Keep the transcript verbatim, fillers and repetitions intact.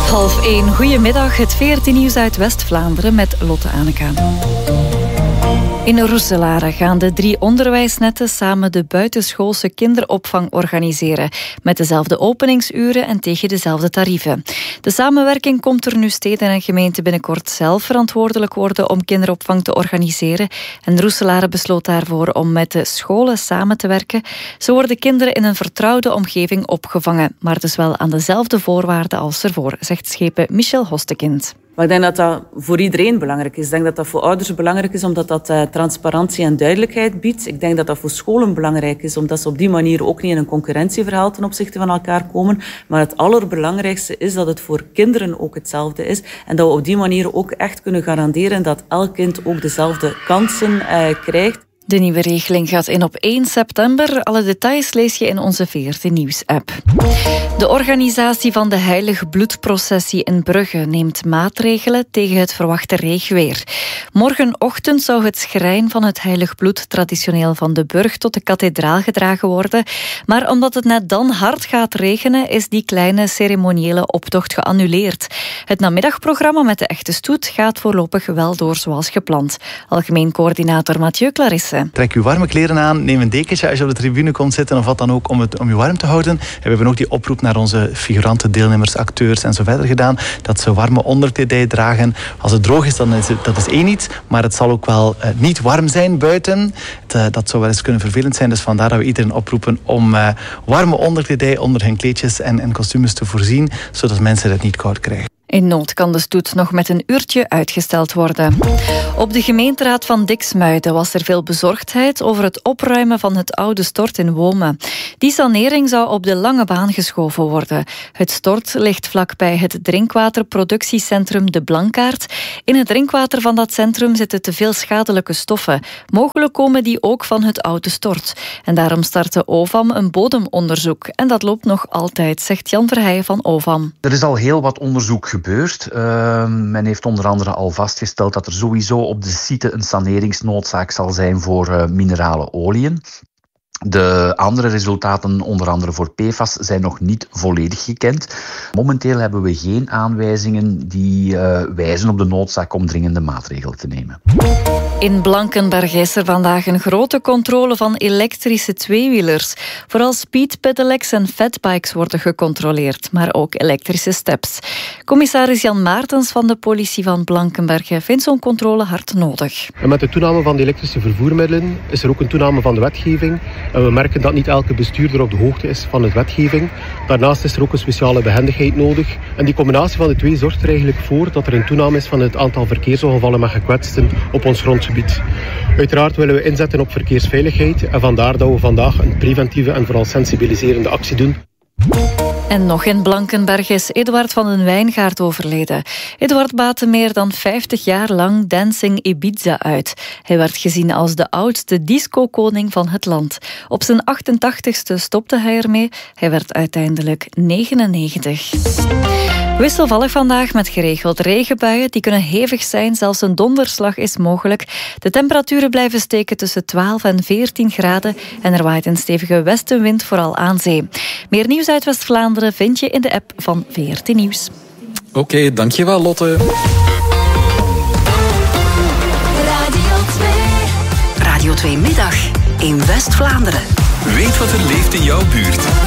Half één, goedemiddag. Het V R T-nieuws uit West-Vlaanderen met Lotte Anneka. In Roeselare gaan de drie onderwijsnetten samen de buitenschoolse kinderopvang organiseren. Met dezelfde openingsuren en tegen dezelfde tarieven. De samenwerking komt er nu steden en gemeenten binnenkort zelf verantwoordelijk worden om kinderopvang te organiseren. En Roeselare besloot daarvoor om met de scholen samen te werken. Zo worden kinderen in een vertrouwde omgeving opgevangen. Maar dus wel aan dezelfde voorwaarden als ervoor, zegt schepen Michel Hostekind. Maar ik denk dat dat voor iedereen belangrijk is. Ik denk dat dat voor ouders belangrijk is, omdat dat uh, transparantie en duidelijkheid biedt. Ik denk dat dat voor scholen belangrijk is, omdat ze op die manier ook niet in een concurrentieverhaal ten opzichte van elkaar komen. Maar het allerbelangrijkste is dat het voor kinderen ook hetzelfde is. En dat we op die manier ook echt kunnen garanderen dat elk kind ook dezelfde kansen uh, krijgt. De nieuwe regeling gaat in op één september. Alle details lees je in onze V R T Nieuws-app. De organisatie van de Heilige Bloedprocessie in Brugge neemt maatregelen tegen het verwachte regenweer. Morgenochtend zou het schrijn van het Heilig Bloed traditioneel van de burcht tot de kathedraal gedragen worden. Maar omdat het net dan hard gaat regenen, is die kleine ceremoniële optocht geannuleerd. Het namiddagprogramma met de echte stoet gaat voorlopig wel door zoals gepland. Algemeen coördinator Mathieu Clarisse. Trek uw warme kleren aan, neem een dekentje als je op de tribune komt zitten of wat dan ook om, het, om je warm te houden. En we hebben ook die oproep naar onze figuranten, deelnemers, acteurs en zo verder gedaan, dat ze warme onderkledij dragen. Als het droog is, dan is het, dat is één iets, maar het zal ook wel uh, niet warm zijn buiten. Het, uh, dat zou wel eens kunnen vervelend zijn, dus vandaar dat we iedereen oproepen om uh, warme onderkledij onder hun kleedjes en, en kostuums te voorzien, zodat mensen het niet koud krijgen. In nood kan de stoet nog met een uurtje uitgesteld worden. Op de gemeenteraad van Diksmuiden was er veel bezorgdheid over het opruimen van het oude stort in Wome. Die sanering zou op de lange baan geschoven worden. Het stort ligt vlakbij het drinkwaterproductiecentrum De Blankaart. In het drinkwater van dat centrum zitten te veel schadelijke stoffen. Mogelijk komen die ook van het oude stort. En daarom startte O V A M een bodemonderzoek. En dat loopt nog altijd, zegt Jan Verheijen van O V A M. Er is al heel wat onderzoek gebeurd. Uh, men heeft onder andere al vastgesteld dat er sowieso op de site een saneringsnoodzaak zal zijn voor uh, minerale oliën. De andere resultaten, onder andere voor P F A S, zijn nog niet volledig gekend. Momenteel hebben we geen aanwijzingen die uh, wijzen op de noodzaak om dringende maatregelen te nemen. In Blankenberg is er vandaag een grote controle van elektrische tweewielers. Vooral speedpedelecs en fatbikes worden gecontroleerd, maar ook elektrische steps. Commissaris Jan Maartens van de politie van Blankenberg vindt zo'n controle hard nodig. En met de toename van de elektrische vervoermiddelen is er ook een toename van de wetgeving. En we merken dat niet elke bestuurder op de hoogte is van de wetgeving. Daarnaast is er ook een speciale behendigheid nodig. En die combinatie van de twee zorgt er eigenlijk voor dat er een toename is van het aantal verkeersongevallen met gekwetsten op ons grondgebied. Uiteraard willen we inzetten op verkeersveiligheid en vandaar dat we vandaag een preventieve en vooral sensibiliserende actie doen. En nog in Blankenberg is Eduard van den Wijngaard overleden. Eduard baatte meer dan vijftig jaar lang Dancing Ibiza uit. Hij werd gezien als de oudste disco-koning van het land. Op zijn achtentachtigste stopte hij ermee. Hij werd uiteindelijk negenennegentig. Wisselvallig vandaag met geregeld regenbuien. Die kunnen hevig zijn, zelfs een donderslag is mogelijk. De temperaturen blijven steken tussen twaalf en veertien graden en er waait een stevige westenwind, vooral aan zee. Meer nieuws uit West-Vlaanderen vind je in de app van V R T Nieuws. Oké, okay, dankjewel Lotte. Radio twee. Radio twee Middag in West-Vlaanderen. Weet wat er leeft in jouw buurt.